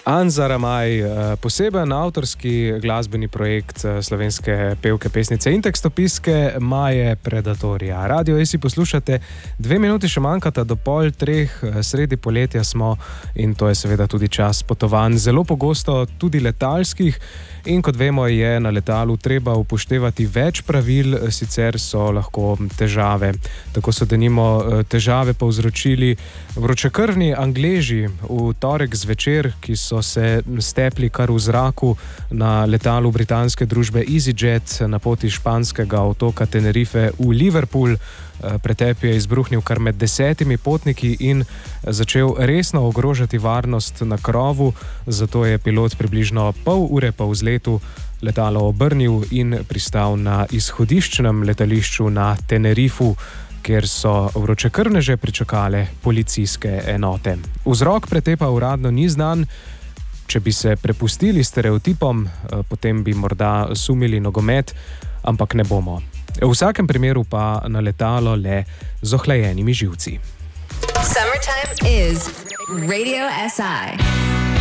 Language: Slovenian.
Anza Ramaj, poseben avtorski glasbeni projekt slovenske pevke, pesnice in tekstopiske Maje Predatorja. Radio Esi poslušate, 2 minuti še manjkata do 2:30, sredi poletja smo in to je seveda tudi čas potovanj, zelo pogosto tudi letalskih. In kot vemo, je na letalu treba upoštevati več pravil, sicer so lahko težave. Tako so denimo težave povzročili vročekrvni Angleži v torek zvečer, ki so se stepli kar v zraku na letalu britanske družbe EasyJet na poti španskega otoka Tenerife v Liverpool. Pretep je izbruhnil kar med 10 potniki in začel resno ogrožati varnost na krovu, zato je pilot približno pol ure po vzletu letalo obrnil in pristal na izhodiščnem letališču na Tenerifu, kjer so vročekrvneže pričakale policijske enote. Vzrok pretepa uradno ni znan. Če bi se prepustili stereotipom, potem bi morda sumili nogomet, ampak ne bomo. V vsakem primeru pa na letalo le z ohlajenimi živci. Summertime is Radio SI.